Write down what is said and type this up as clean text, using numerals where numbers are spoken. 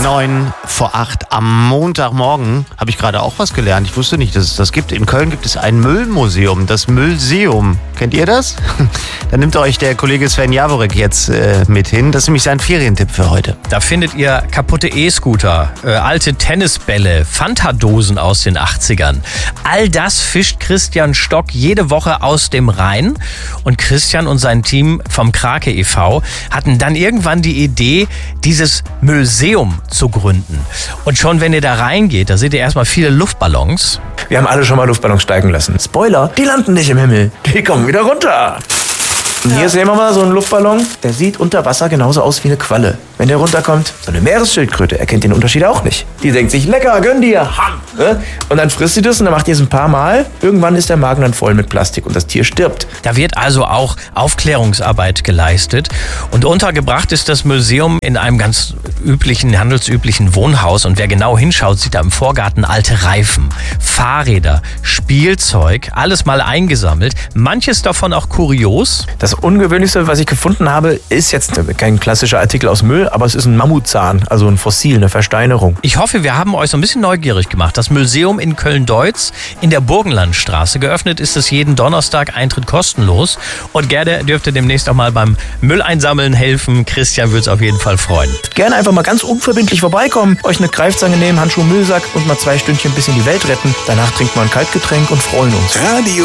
7:09 am Montagmorgen habe ich gerade auch was gelernt. Ich wusste nicht, dass es das gibt. In Köln gibt es ein Müllmuseum, das Müllseum. Kennt ihr das? Da nimmt euch der Kollege Sven Jaworek jetzt mit hin. Das ist nämlich sein Ferientipp für heute. Da findet ihr kaputte E-Scooter, alte Tennisbälle, Fanta-Dosen aus den 80ern. All das fischt Christian Stock jede Woche aus dem Rhein. Und Christian und sein Team vom Krake e.V. hatten dann irgendwann die Idee, dieses Müllseum zu gründen. Und schon wenn ihr da reingeht, da seht ihr erstmal viele Luftballons. Wir haben alle schon mal Luftballons steigen lassen. Spoiler, die landen nicht im Himmel. Die kommen wieder runter. Und hier sehen wir mal so einen Luftballon, der sieht unter Wasser genauso aus wie eine Qualle. Wenn der runterkommt, so eine Meeresschildkröte erkennt den Unterschied auch nicht. Die denkt sich, lecker, gönn dir, Ham. Und dann frisst sie das und dann macht die es ein paar Mal. Irgendwann ist der Magen dann voll mit Plastik und das Tier stirbt. Da wird also auch Aufklärungsarbeit geleistet. Und untergebracht ist das Museum in einem ganz üblichen, handelsüblichen Wohnhaus. Und wer genau hinschaut, sieht da im Vorgarten alte Reifen, Fahrräder, Spielzeug, alles mal eingesammelt. Manches davon auch kurios. Das Ungewöhnlichste, was ich gefunden habe, ist jetzt kein klassischer Artikel aus Müll, aber es ist ein Mammutzahn, also ein Fossil, eine Versteinerung. Ich hoffe, wir haben euch so ein bisschen neugierig gemacht. Das Museum in Köln-Deutz in der Burgenlandstraße. Geöffnet ist es jeden Donnerstag, Eintritt kostenlos. Und gerne dürfte demnächst auch mal beim Mülleinsammeln helfen. Christian würde es auf jeden Fall freuen. Gerne einfach mal ganz unverbindlich vorbeikommen, euch eine Greifzange nehmen, Handschuh, Müllsack und mal 2 Stündchen ein bisschen die Welt retten. Danach trinkt man ein Kaltgetränk und freuen uns. Radio